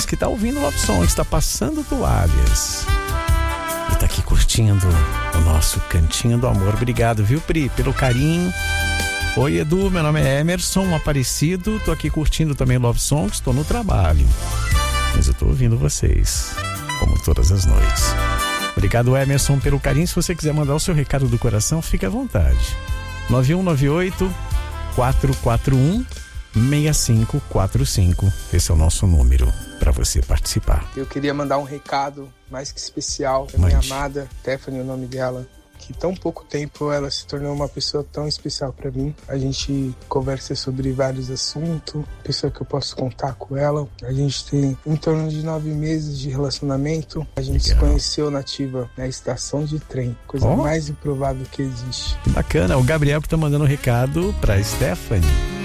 diz que tá ouvindo o Love Song, está passando toalhas. E tá aqui curtindo o nosso Cantinho do Amor. Obrigado, viu, Pri, pelo carinho. Oi, Edu, meu nome é Emerson Aparecido, tô aqui curtindo também Love Songs, tô no trabalho, mas eu tô ouvindo vocês, como todas as noites. Obrigado, Emerson, pelo carinho. Se você quiser mandar o seu recado do coração, fique à vontade. 9198-441-6545. Esse é o nosso número para você participar. Eu queria mandar um recado mais que especial pra minha amada Stephanie, o nome dela, que tão pouco tempo ela se tornou uma pessoa tão especial para mim. A gente conversa sobre vários assuntos, pessoa que eu posso contar com ela. A gente tem em torno de 9 meses de relacionamento. A gente se conheceu na ativa, na estação de trem. Coisa mais improvável que existe. Que bacana, o Gabriel que tá mandando um recado pra Stephanie.